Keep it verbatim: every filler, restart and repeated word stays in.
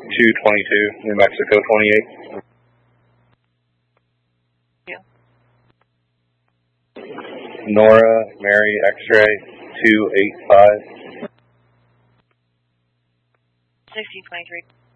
two twenty-two, New Mexico twenty-eight. Yeah. Nora, Mary, X-ray, two eight five. sixteen twenty-three.